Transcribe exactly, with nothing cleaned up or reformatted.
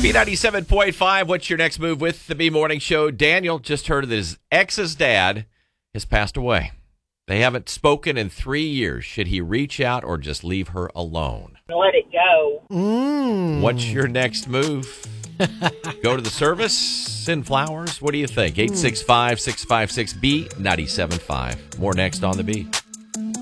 B ninety-seven point five, what's your next move with the B Morning Show? Daniel just heard that his ex's dad has passed away. They haven't spoken in three years. Should he reach out or just leave her alone? Let it go. Mm. What's your next move? Go to the service, send flowers? What do you think? eight six five, six five six, B nine seven five. More next on the B.